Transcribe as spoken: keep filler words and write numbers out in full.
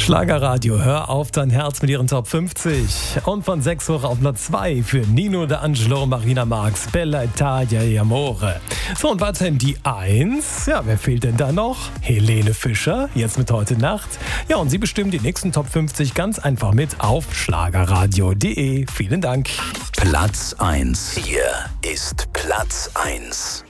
Schlagerradio, hör auf dein Herz mit ihren Top fünfzig. Und von sechs hoch auf Platz zwei für Nino D'Angelo, Marina Marx, Bella Italia e Amore. So, und weiterhin die eins. Ja, wer fehlt denn da noch? Helene Fischer, jetzt mit Heute Nacht. Ja, und sie bestimmt die nächsten Top fünfzig ganz einfach mit auf schlagerradio punkt de. Vielen Dank. Platz eins. Hier ist Platz eins.